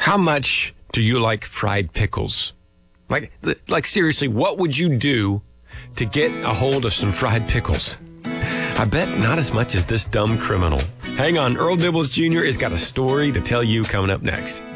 How much do you like fried pickles? Like seriously, what would you do to get a hold of some fried pickles? I bet not as much as this dumb criminal. Hang on, Earl Dibbles Jr. has got a story to tell you coming up next.